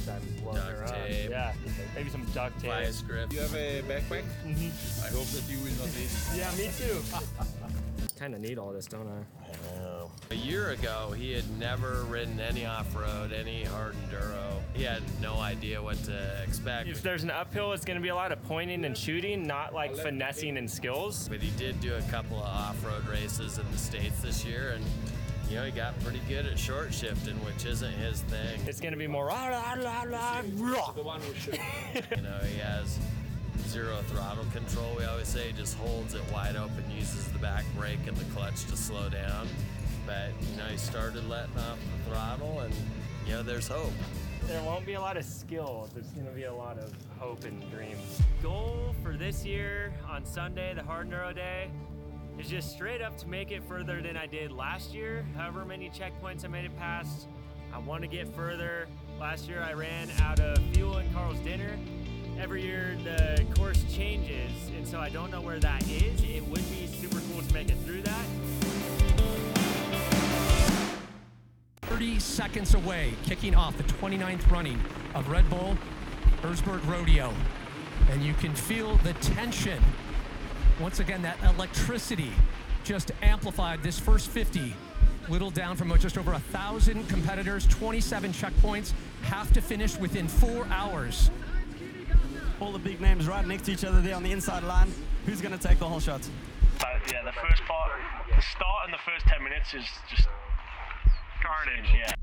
time while Duct they're on. tape. Yeah, maybe some duct tape. Vice grip. You have a backpack? I hope that you will not need it. Yeah, me too. Kind of need all this, don't I? A year ago, he had never ridden any off-road, any hard enduro. He had no idea what to expect. If there's an uphill, it's going to be a lot of pointing and shooting, not like finessing and skills. But he did do a couple of off-road races in the States this year, and you know, he got pretty good at short shifting, which isn't his thing. It's going to be more You know, he has zero throttle control, we always say. He just holds it wide open, uses the back brake and the clutch to slow down. But, you know, he started letting off the throttle, and, you know, there's hope. There won't be a lot of skill. There's going to be a lot of hope and dreams. Goal for this year on Sunday, the Hard Enduro Day, is just straight up to make it further than I did last year. However many checkpoints I made it past, I want to get further. Last year I ran out of fuel in Carl's Dinner. Every year the course changes, and so I don't know where that is. It would be super cool to make it through that. 30 seconds away, kicking off the 29th running of Red Bull Erzberg Rodeo. And you can feel the tension. Once again, that electricity just amplified this first 50. Whittled down from just over 1,000 competitors, 27 checkpoints, have to finish within 4 hours. All the big names right next to each other there on the inside line. Who's going to take the whole shot? Yeah, the first part, the start and the first 10 minutes is just carnage, yeah.